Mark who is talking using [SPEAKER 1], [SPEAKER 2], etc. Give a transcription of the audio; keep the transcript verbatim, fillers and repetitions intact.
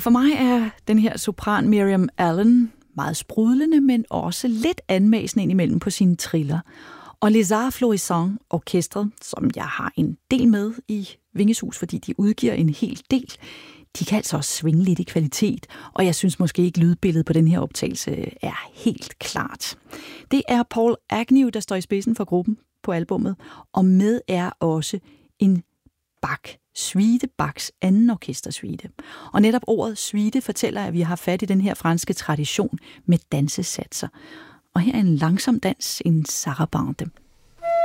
[SPEAKER 1] for mig er den her sopran Miriam Allen meget sprudlende, men også lidt anmæsende indimellem på sine triller. Og Les Arts Florissants orkestret, som jeg har en del med i Vingesus, fordi de udgiver en hel del, de kan altså også svinge lidt i kvalitet, og jeg synes måske ikke lydbilledet på den her optagelse er helt klart. Det er Paul Agnew, der står i spidsen for gruppen på albummet, og med er også en Bach suite, Bachs anden orkestersuite. Og netop ordet suite fortæller, at vi har fat i den her franske tradition med dansesatser. Og her er en langsom dans, en sarabande.